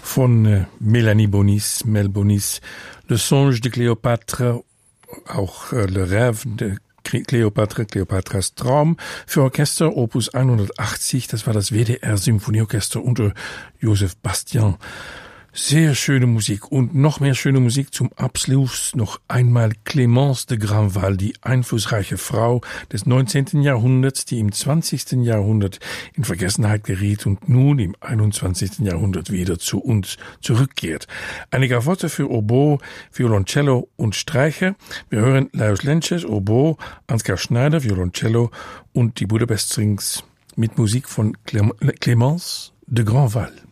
von Mélanie Bonis, Mel Bonis, Le Songe de Cléopâtre, auch Le Rêve de Cleopatra, Cleopatras Traum für Orchester, Opus 180, das war das WDR-Symphonieorchester unter Joseph Bastian. Sehr schöne Musik und noch mehr schöne Musik zum Abschluss. Noch einmal Clémence de Grandval, die einflussreiche Frau des 19. Jahrhunderts, die im 20. Jahrhundert in Vergessenheit geriet und nun im 21. Jahrhundert wieder zu uns zurückkehrt. Einige Worte für Oboe, Violoncello und Streicher. Wir hören Lajos Lences, Oboe, Ansgar Schneider, Violoncello und die Budapest Strings mit Musik von Clémence de Grandval.